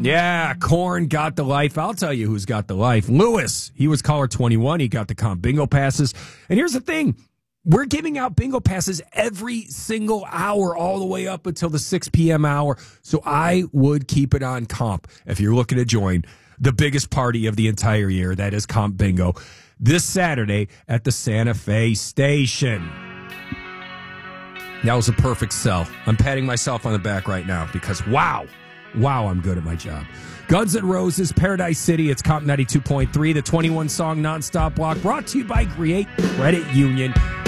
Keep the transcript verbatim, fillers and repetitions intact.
Yeah, Korn got the life. I'll tell you who's got the life. Lewis, he was caller twenty-one. He got the comp bingo passes. And here's the thing. We're giving out bingo passes every single hour all the way up until the six p.m. hour. So I would keep it on comp if you're looking to join the biggest party of the entire year. That is Comp Bingo this Saturday at the Santa Fe station. That was a perfect sell. I'm patting myself on the back right now because wow, wow, I'm good at my job. Guns N' Roses, Paradise City. It's Comp ninety-two point three, the twenty-one song nonstop block brought to you by Create Credit Union.